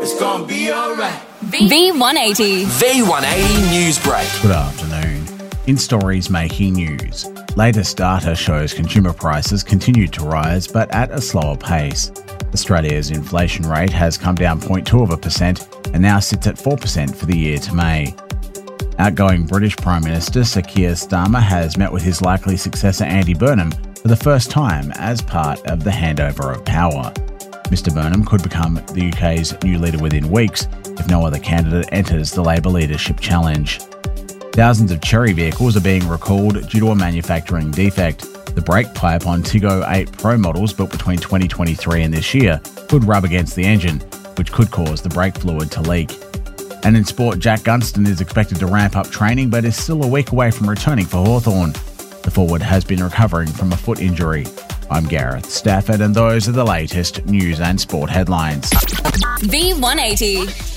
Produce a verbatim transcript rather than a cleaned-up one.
it's gonna be alright. V one eighty. V one eighty News Break. Good afternoon. In stories making news, latest data shows consumer prices continued to rise, but at a slower pace. Australia's inflation rate has come down zero point two of a percent and now sits at four percent for the year to May. Outgoing British Prime Minister Sir Keir Starmer has met with his likely successor Andy Burnham for the first time as part of the handover of power. Mister Burnham could become the U K's new leader within weeks if no other candidate enters the Labor leadership challenge. Thousands of Chery vehicles are being recalled due to a manufacturing defect. The brake pipe on Tiggo eight Pro models built between twenty twenty-three and this year could rub against the engine, which could cause the brake fluid to leak. And in sport, Jack Gunston is expected to ramp up training but is still a week away from returning for Hawthorn. The forward has been recovering from a foot injury. I'm Gareth Stafford and those are the latest news and sport headlines. V one eighty.